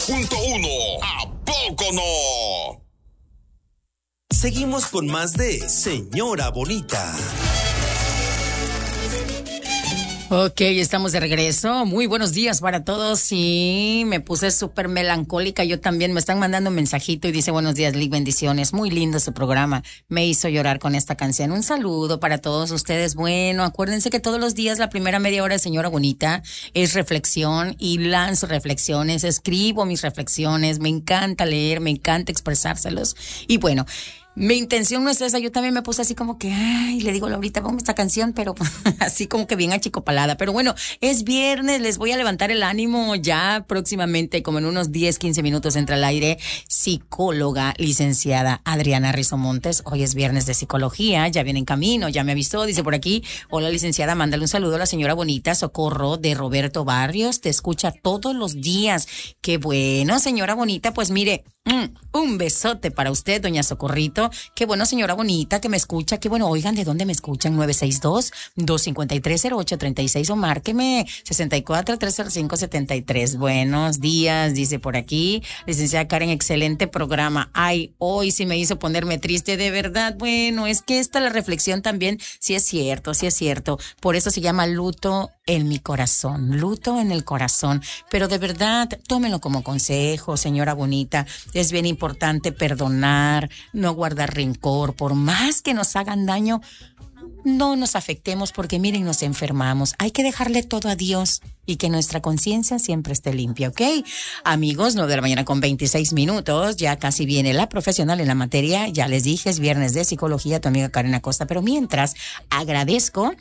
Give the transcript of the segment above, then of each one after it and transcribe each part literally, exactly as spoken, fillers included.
Punto uno. ¿A poco no? Seguimos con más de Señora Bonita. Ok, estamos de regreso. Muy buenos días para todos. Sí, me puse súper melancólica. Yo también me están mandando un mensajito y dice: buenos días, Lick, bendiciones. Muy lindo su programa. Me hizo llorar con esta canción. Un saludo para todos ustedes. Bueno, acuérdense que todos los días la primera media hora de Señora Bonita es reflexión y lanzo reflexiones, escribo mis reflexiones. Me encanta leer, me encanta expresárselos. Y bueno, mi intención no es esa. Yo también me puse así como que, ay, le digo a Laurita, ponme esta canción, pero así como que bien achicopalada. Pero bueno, es viernes, les voy a levantar el ánimo ya próximamente, como en unos diez, quince minutos entra al aire, psicóloga licenciada Adriana Rizomontes. Hoy es viernes de psicología, ya viene en camino, ya me avisó, dice por aquí: hola licenciada, mándale un saludo a la señora bonita, Socorro de Roberto Barrios, te escucha todos los días. Qué bueno, señora bonita, pues mire, Mm, un besote para usted, doña Socorrito. Qué bueno, señora bonita, que me escucha. Qué bueno. Oigan, ¿de dónde me escuchan? nueve seis dos, dos cinco tres, cero ocho tres seis o márqueme sesenta y cuatro, tres cero cinco, setenta y tres. Buenos días, dice por aquí. Licenciada Karen, excelente programa. Ay, hoy sí me hizo ponerme triste, de verdad. Bueno, es que esta la reflexión también, sí es cierto, sí es cierto. Por eso se llama luto en mi corazón, luto en el corazón. Pero de verdad, tómenlo como consejo, señora bonita. Es bien importante perdonar, no guardar rencor, por más que nos hagan daño, no nos afectemos porque miren, nos enfermamos. Hay que dejarle todo a Dios y que nuestra conciencia siempre esté limpia, ¿ok? Amigos, nueve de la mañana con veintiséis minutos, ya casi viene la profesional en la materia. Ya les dije, es viernes de psicología, tu amiga Karen Acosta, pero mientras agradezco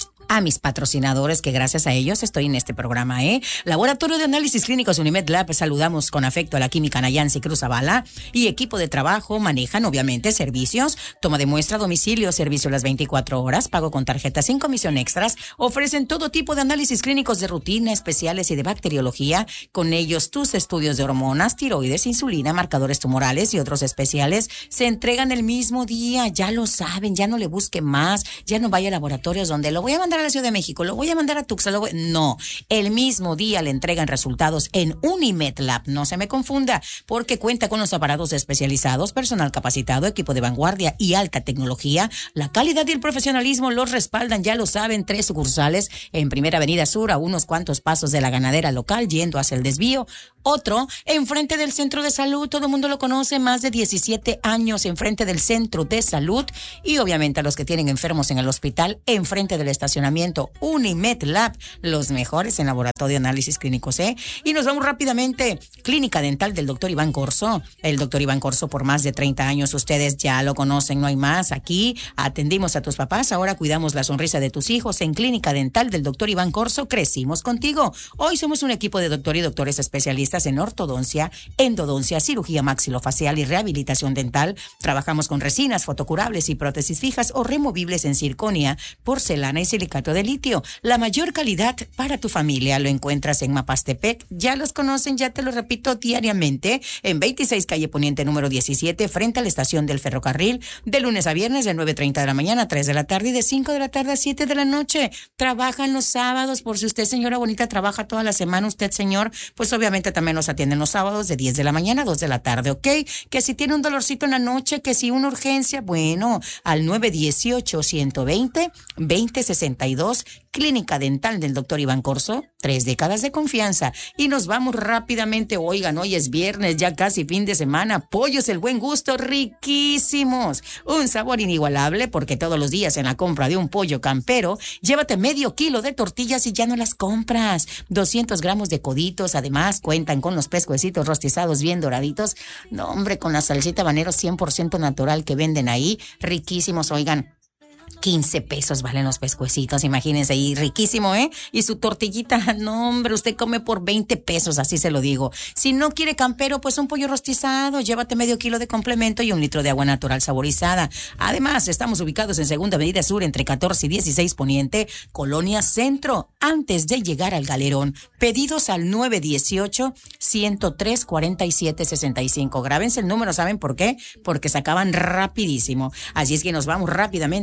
a mis patrocinadores, que gracias a ellos estoy en este programa, ¿eh? Laboratorio de Análisis Clínicos Unimed Lab, saludamos con afecto a la química Nayansi Cruz Zavala y equipo de trabajo. Manejan obviamente servicios, toma de muestra a domicilio, servicio las veinticuatro horas, pago con tarjeta sin comisión extras, ofrecen todo tipo de análisis clínicos de rutina, especiales y de bacteriología, con ellos tus estudios de hormonas, tiroides, insulina, marcadores tumorales y otros especiales se entregan el mismo día. Ya lo saben, ya no le busquen más, ya no vaya a laboratorios donde lo voy a mandar a la Ciudad de México, lo voy a mandar a Tuxtla, lo voy... no, el mismo día le entregan resultados en Unimed Lab, no se me confunda, porque cuenta con los aparatos especializados, personal capacitado, equipo de vanguardia y alta tecnología. La calidad y el profesionalismo los respaldan, ya lo saben, tres sucursales en Primera Avenida Sur, a unos cuantos pasos de la ganadera local, yendo hacia el desvío. Otro, enfrente del Centro de Salud, todo el mundo lo conoce, más de diecisiete años enfrente del Centro de Salud, y obviamente a los que tienen enfermos en el hospital, enfrente del estacionamiento Unimed Lab, los mejores en laboratorio de análisis clínicos, ¿eh? Y nos vamos rápidamente. Clínica Dental del doctor Iván Corso. El doctor Iván Corso por más de treinta años, ustedes ya lo conocen, no hay más. Aquí atendimos a tus papás, ahora cuidamos la sonrisa de tus hijos. En Clínica Dental del doctor Iván Corso, crecimos contigo. Hoy somos un equipo de doctor y doctores especialistas en ortodoncia, endodoncia, cirugía maxilofacial y rehabilitación dental. Trabajamos con resinas, fotocurables y prótesis fijas o removibles en circonia, porcelana y silicato de litio. La mayor calidad para tu familia lo encuentras en Mapastepec. Ya los conocen, ya te lo repito diariamente, en veintiséis calle Poniente número diecisiete, frente a la estación del ferrocarril, de lunes a viernes de nueve treinta de la mañana a tres de la tarde y de cinco de la tarde a siete de la noche. Trabajan los sábados, por si usted, señora bonita, trabaja toda la semana, usted, señor, pues obviamente también los atienden los sábados de diez de la mañana a dos de la tarde, ¿ok? Que si tiene un dolorcito en la noche, que si una urgencia, bueno, al nueve dieciocho, ciento veinte, veinte sesenta y dos, Clínica Dental del doctor Iván Corso, tres décadas de confianza. Y nos vamos rápidamente. Oigan, hoy es viernes, ya casi fin de semana. Pollos El Buen Gusto, riquísimos. Un sabor inigualable, porque todos los días en la compra de un pollo campero, llévate medio kilo de tortillas y ya no las compras. doscientos gramos de coditos, además cuentan con los pescuecitos rostizados bien doraditos. No, hombre, con la salsita habanero cien por ciento natural que venden ahí. Riquísimos, oigan. quince pesos valen los pescuecitos, imagínense, y riquísimo, ¿eh? Y su tortillita, no, hombre, usted come por veinte pesos, así se lo digo. Si no quiere campero, pues un pollo rostizado, llévate medio kilo de complemento y un litro de agua natural saborizada. Además, estamos ubicados en Segunda Avenida Sur, entre catorce y dieciséis Poniente, Colonia Centro, antes de llegar al Galerón. Pedidos al nueve dieciocho, ciento tres, cuarenta y siete, sesenta y cinco. Grábense el número, ¿saben por qué? Porque se acaban rapidísimo. Así es que nos vamos rápidamente con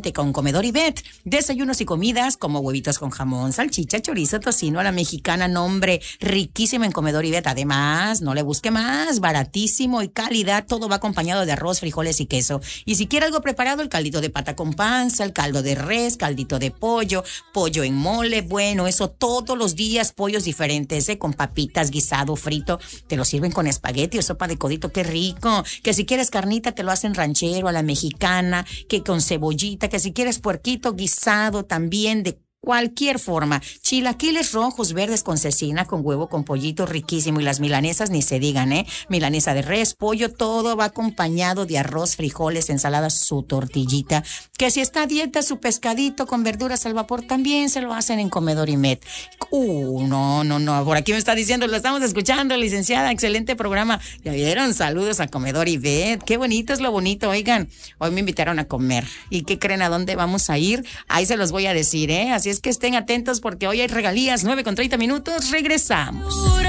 Comedor Ivette. Desayunos y comidas como huevitos con jamón, salchicha, chorizo, tocino a la mexicana, nombre riquísimo en Comedor Ivette. Además, no le busque más, baratísimo y calidad. Todo va acompañado de arroz, frijoles y queso. Y si quiere algo preparado, el caldito de pata con panza, el caldo de res, caldito de pollo, pollo en mole, bueno, eso todos los días, pollos diferentes, ¿eh? Con papitas, guisado, frito, te lo sirven con espagueti o sopa de codito, qué rico. Que si quieres carnita, te lo hacen ranchero a la mexicana, que con cebollita, que si quieres puerquito guisado también de cualquier forma. Chilaquiles rojos, verdes con cecina, con huevo, con pollito, riquísimo. Y las milanesas ni se digan, ¿eh? Milanesa de res, pollo, todo va acompañado de arroz, frijoles, ensaladas, su tortillita. Que si está a dieta, su pescadito con verduras al vapor, también se lo hacen en Comedor Ivette. Uh, no, no, no. Por aquí me está diciendo, lo estamos escuchando, licenciada. Excelente programa. ¿Ya vieron? Saludos a Comedor Ivette. Qué bonito es lo bonito. Oigan, hoy me invitaron a comer. ¿Y qué creen a dónde vamos a ir? Ahí se los voy a decir, ¿eh? Así es que estén atentos porque hoy hay regalías. Nueve con treinta minutos, regresamos.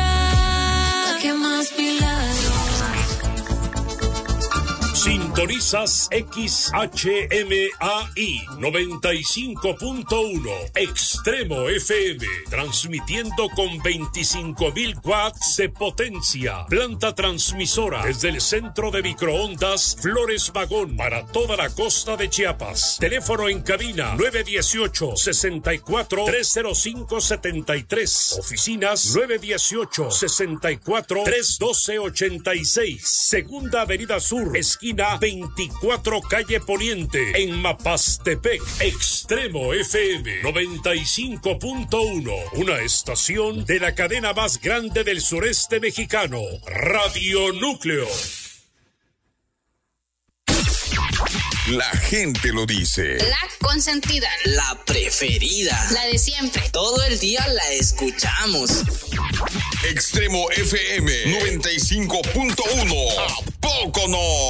Sintonizas X H M A I noventa y cinco punto uno Extremo F M, transmitiendo con veinticinco mil watts de potencia. Planta transmisora desde el centro de microondas Flores Magón para toda la costa de Chiapas. Teléfono en cabina nueve uno ocho, seis cuatro, tres cero cinco, siete tres. Oficinas nueve uno ocho, seis cuatro, tres uno dos, ocho seis. Segunda Avenida Sur, esquina veinticuatro calle Poniente, en Mapastepec. Extremo F M noventa y cinco punto uno, una estación de la cadena más grande del sureste mexicano, Radio Núcleo. La gente lo dice. La consentida. La preferida. La de siempre. Todo el día la escuchamos. Extremo F M noventa y cinco punto uno. ¿A poco no?